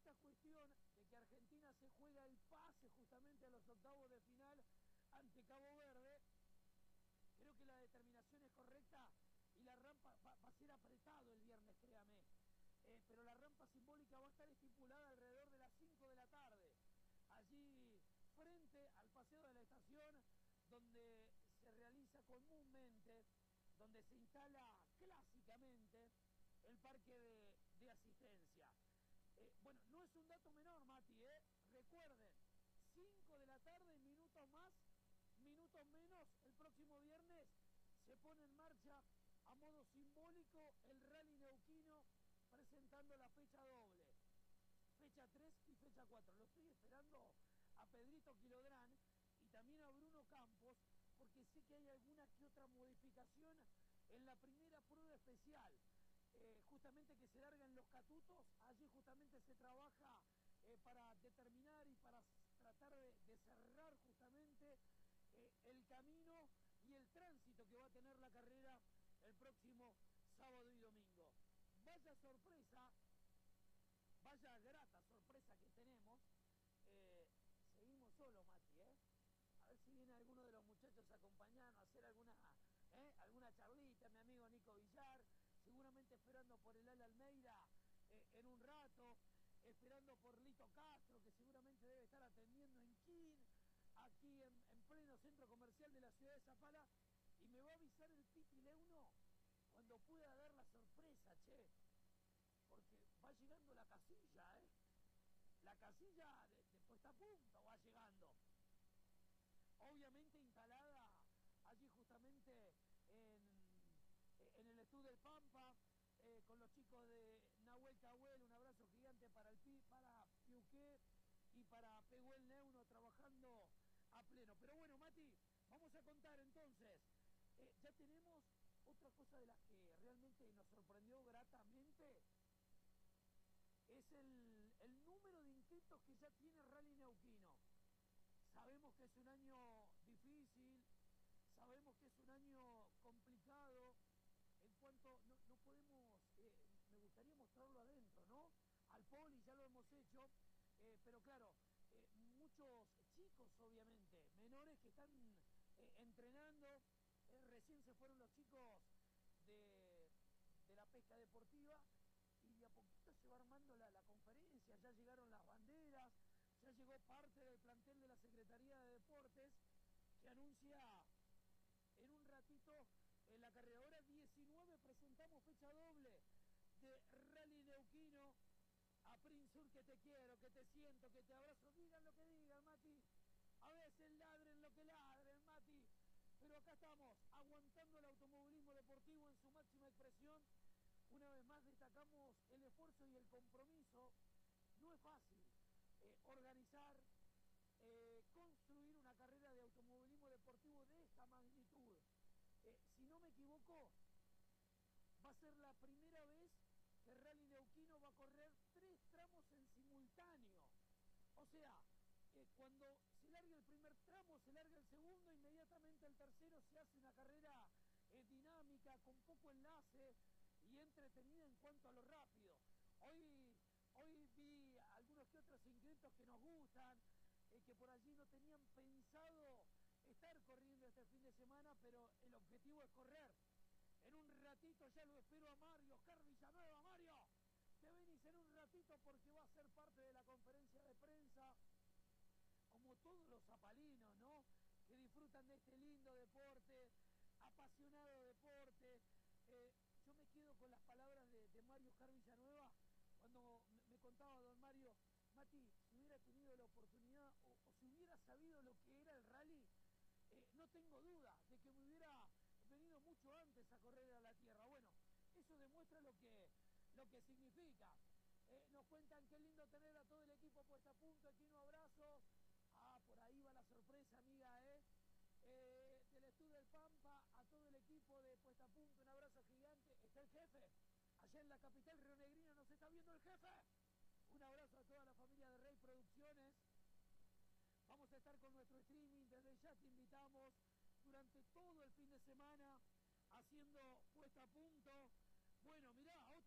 esta cuestión de que Argentina se juega el pase justamente a los octavos de final ante Cabo Verde, creo que la determinación es correcta y la rampa va a ser apretado el viernes, créame. Pero la rampa simbólica va a estar estipulada alrededor de las 5 de la tarde, allí frente al paseo de la estación, donde se realiza comúnmente, donde se instala clásicamente el parque de asistencia. Bueno, no es un dato menor, Mati, recuerden, 5 de la tarde, minutos más, minutos menos, el próximo viernes se pone en marcha a modo simbólico el Rally Neuquino, presentando la fecha doble, fecha 3 y fecha 4. Lo estoy esperando a Pedrito Quilodrán y también a Bruno Campos, porque sé que hay alguna que otra modificación en la primera prueba especial, justamente que se largan los catutos. Allí justamente se trabaja para determinar y para tratar de cerrar justamente el camino y el tránsito que va a tener la carrera el próximo sábado y domingo. Vaya sorpresa, vaya grata sorpresa que tenemos. Seguimos solos, Mati, a ver si viene alguno de los muchachos a acompañarnos, a hacer alguna charlita, mi amigo Nico Villar, seguramente esperando por el Ala Almeida en un rato, esperando por Lito Castro, que seguramente debe estar atendiendo en Quín, aquí en pleno centro comercial de la ciudad de Zapala, y me va a avisar el Piti Leuno cuando pueda dar la sorpresa, che, porque va llegando la casilla, la casilla de puesta a punto va llegando, obviamente instalada allí justamente en el estudio del Pampa, con los chicos de Nahuel Cahuel. Un abrazo gigante para Piuqué y para Pehuel Neuno, trabajando a pleno. Pero bueno, Mati, vamos a contar entonces, ya tenemos otra cosa de las que realmente nos sorprendió gratamente, es el número de inscritos que ya tiene Rally Neuquino. Sabemos que es un año difícil, sabemos que es un año complicado, en cuanto no podemos, me gustaría mostrarlo adentro, ¿no? Al poli ya lo hemos hecho, pero claro, muchos chicos obviamente, menores que están entrenando, recién se fueron los chicos de la pesca deportiva, y de a poquito se va armando la conferencia, ya llegaron las banderas, ya llegó parte del plantel de la Secretaría de Deportes, que anuncia en un ratito en la carrera. Hora 19 presentamos fecha doble de Rally Neuquino. A Prinsur, que te quiero, que te siento, que te abrazo, digan lo que digan, Mati, a veces ladren lo que ladren, Mati, pero acá estamos, aguantando el automovilismo deportivo en su máxima expresión. Una vez más destacamos el esfuerzo y el compromiso. No es fácil organizar, construir una carrera de automovilismo deportivo de esta magnitud. Si no me equivoco, va a ser la primera vez que Rally Neuquino va a correr 3 tramos en simultáneo. O sea, cuando se larga el primer tramo, se larga el segundo, inmediatamente el tercero se hace una carrera dinámica, con poco enlace y entretenida en cuanto a lo rápido. Hoy vi algunos que otros inscritos que nos gustan, que por allí no tenían pensado estar corriendo este fin de semana, pero el objetivo es correr. En un ratito ya lo espero a Mario, Oscar Villanueva. Mario, te venís en un ratito porque va a ser parte de la conferencia de prensa, como todos los zapalinos, ¿no?, que disfrutan de este lindo deporte, apasionado deporte. Yo me quedo con las palabras de Mario Oscar Villanueva, cuando me contaba don Mario: Mati, si hubiera tenido la oportunidad o si hubiera sabido lo que era el rally, no tengo duda de que me hubiera venido mucho antes a correr a la tierra. Bueno, eso demuestra lo que significa. Nos cuentan: qué lindo tener a todo el equipo puesto a punto. Aquí un abrazo. Por ahí va la sorpresa, amiga, del estudio del Pampa, a todo el equipo de Puesta a Punto, un abrazo gigante. Está el jefe, allá en la capital rionegrina nos está viendo el jefe. Un abrazo a toda la familia de Rey Producciones. Vamos a estar con nuestro streaming, desde ya te invitamos durante todo el fin de semana haciendo Puesta a Punto. Bueno, mirá,